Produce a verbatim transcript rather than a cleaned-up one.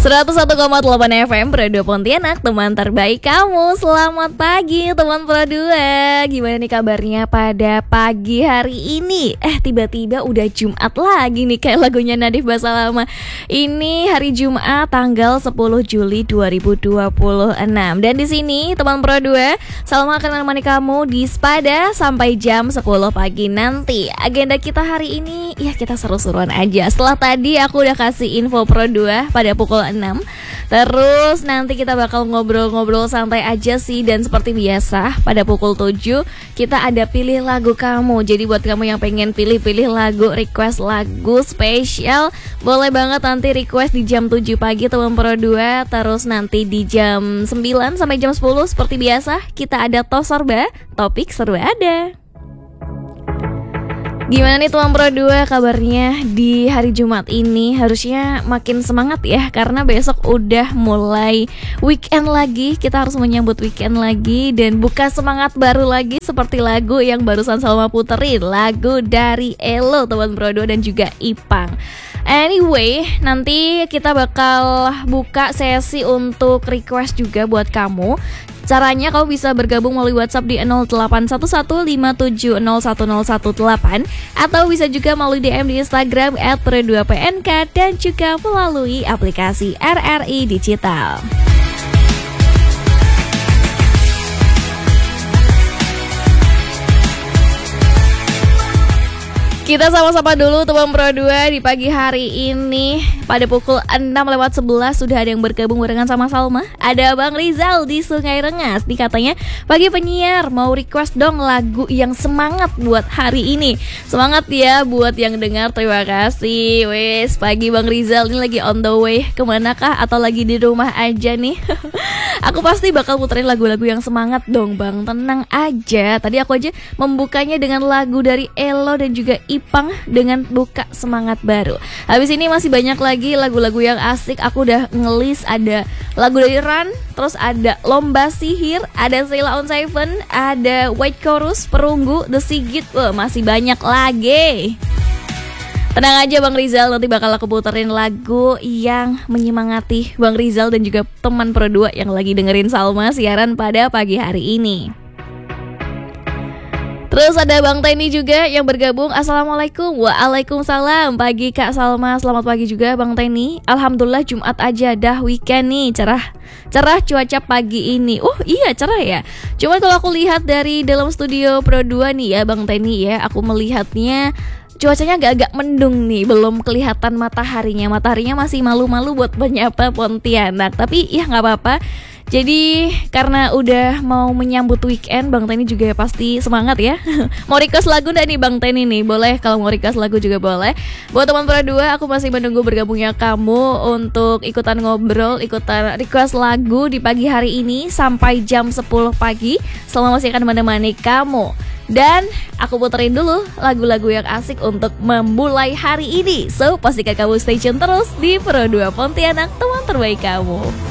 seratus satu koma delapan F M Pro dua Pontianak, teman terbaik kamu. Selamat pagi teman Pro dua. Gimana nih kabarnya pada pagi hari ini? Eh tiba-tiba udah Jumat lagi nih, kayak lagunya Nadif Basalamah. Ini hari Jumat tanggal sepuluh Juli dua ribu dua puluh enam. Dan di sini teman Pro dua, Salma akan menemani kamu di Spada sampai jam sepuluh pagi nanti. Agenda kita hari ini ya kita seru-seruan aja. Setelah tadi aku udah kasih info Pro dua pada pukul enam. Terus nanti kita bakal ngobrol-ngobrol santai aja sih. Dan seperti biasa pada pukul tujuh kita ada pilih lagu kamu. Jadi buat kamu yang pengen pilih-pilih lagu, request lagu spesial, boleh banget nanti request di jam tujuh pagi teman Pro dua. Terus nanti di jam sembilan sampai jam sepuluh seperti biasa kita ada Tos Serba, topik seru ada. Gimana nih teman Pro dua kabarnya di hari Jumat ini? Harusnya makin semangat ya, karena besok udah mulai weekend lagi. Kita harus menyambut weekend lagi dan buka semangat baru lagi seperti lagu yang barusan Salma puterin, lagu dari Elo teman Pro dua dan juga Ipang. Anyway, nanti kita bakal buka sesi untuk request juga buat kamu. Caranya kamu bisa bergabung melalui WhatsApp di nol delapan satu satu lima tujuh nol satu nol satu delapan atau bisa juga melalui D M di Instagram at pro dua P N K dan juga melalui aplikasi R R I Digital. Kita sama-sama dulu teman Pro dua di pagi hari ini. Pada pukul enam lewat sebelas sudah ada yang bergabung barengan sama Salma. Ada Bang Rizal di Sungai Rengas. Nih katanya, pagi penyiar mau request dong lagu yang semangat buat hari ini. Semangat ya buat yang dengar, terima kasih. Wes, pagi Bang Rizal ini lagi on the way kemana kah? Atau lagi di rumah aja nih? Aku pasti bakal puterin lagu-lagu yang semangat dong Bang, tenang aja. Tadi aku aja membukanya dengan lagu dari Elo dan juga Ipang dengan buka semangat baru. Habis ini masih banyak lagi lagu-lagu yang asik. Aku udah ngelis, ada lagu dari Run, terus ada Lomba Sihir, ada Sheila on Seven, ada White Chorus, Perunggu, The Sigit. Wah, masih banyak lagi. Tenang aja Bang Rizal, nanti bakal aku puterin lagu yang menyemangati Bang Rizal dan juga teman Pro dua yang lagi dengerin Salma siaran pada pagi hari ini. Terus ada Bang Teni juga yang bergabung. Assalamualaikum. Waalaikumsalam. Pagi Kak Salma, selamat pagi juga Bang Teni. Alhamdulillah Jumat aja dah weekend nih. Cerah Cerah cuaca pagi ini. Oh iya cerah ya. Cuma kalau aku lihat dari dalam studio Pro dua nih ya Bang Teni ya, aku melihatnya cuacanya agak-agak mendung nih, belum kelihatan mataharinya. Mataharinya masih malu-malu buat menyapa Pontianak. Tapi ya gak apa-apa. Jadi karena udah mau menyambut weekend, Bang Teni juga pasti semangat ya. Mau request lagu gak nih Bang Teni nih? Boleh, kalau mau request lagu juga boleh. Buat teman Pro dua, aku masih menunggu bergabungnya kamu untuk ikutan ngobrol, ikutan request lagu di pagi hari ini sampai jam sepuluh pagi. Selama masih akan menemani kamu. Dan aku puterin dulu lagu-lagu yang asik untuk memulai hari ini. So, pastikan kamu stay tune terus di Pro dua Pontianak, teman terbaik kamu.